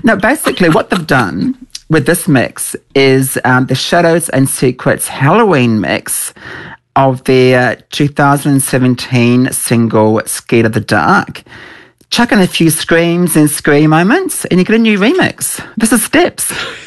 No, basically what they've done with this mix is the Shadows and Secrets Halloween mix of their 2017 single Scared of the Dark. Chuck in a few screams and scream moments and you get a new remix. This is Steps.